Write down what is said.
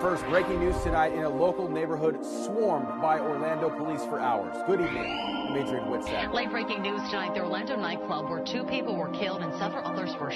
First, breaking news tonight in a local neighborhood swarmed by Orlando police for hours. Good evening. I'm Adrian Whitsack. Late breaking news tonight, the Orlando nightclub where 2 people were killed and several others were